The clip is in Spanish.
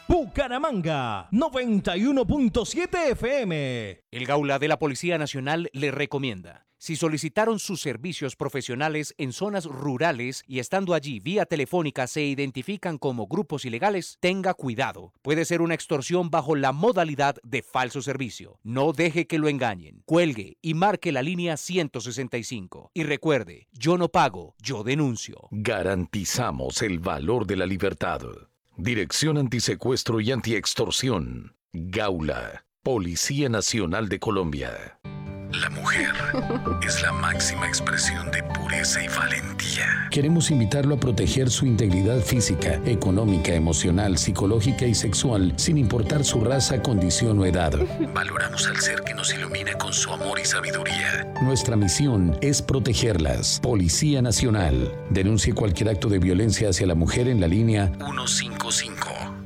Bucaramanga, 91.7 FM. El Gaula de la Policía Nacional le recomienda: si solicitaron sus servicios profesionales en zonas rurales y estando allí vía telefónica se identifican como grupos ilegales, tenga cuidado. Puede ser una extorsión bajo la modalidad de falso servicio. No deje que lo engañen. Cuelgue y marque la línea 165. Y recuerde, yo no pago, yo denuncio. Garantizamos el valor de la libertad. Dirección Antisecuestro y Antiextorsión. Gaula, Policía Nacional de Colombia. La mujer es la máxima expresión de pureza y valentía. Queremos invitarlo a proteger su integridad física, económica, emocional, psicológica y sexual, sin importar su raza, condición o edad. Valoramos al ser que nos ilumina con su amor y sabiduría. Nuestra misión es protegerlas. Policía Nacional. Denuncie cualquier acto de violencia hacia la mujer en la línea 155.